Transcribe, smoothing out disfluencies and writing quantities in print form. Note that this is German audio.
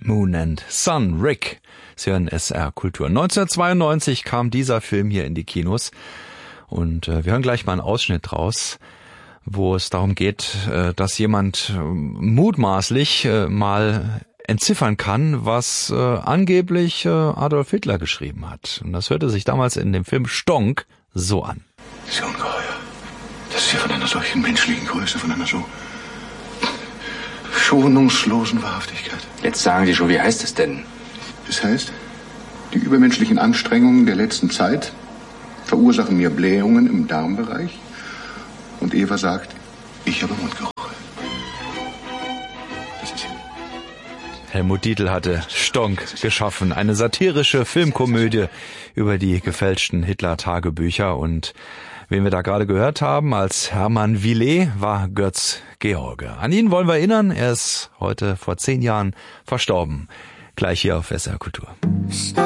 Moon and Sun, Rick. Sie hören SR Kultur. 1992 kam dieser Film hier in die Kinos und wir hören gleich mal einen Ausschnitt draus, wo es darum geht, dass jemand mutmaßlich mal entziffern kann, was angeblich Adolf Hitler geschrieben hat. Und das hörte sich damals in dem Film Stonk so an. Das ist ja ungeheuer, dass wir von einer solchen menschlichen Größe, von einer so schonungslosen Wahrhaftigkeit. Jetzt sagen Sie schon, wie heißt es denn? Das heißt, die übermenschlichen Anstrengungen der letzten Zeit verursachen mir Blähungen im Darmbereich. Und Eva sagt, ich habe Mundgeruch. Das ist Helmut Dietl hatte Stonk geschaffen, eine satirische Filmkomödie über die gefälschten Hitler-Tagebücher. Und wen wir da gerade gehört haben als Hermann Willet war Götz George. An ihn wollen wir erinnern, er ist heute vor 10 Jahren verstorben. Gleich hier auf SR Kultur.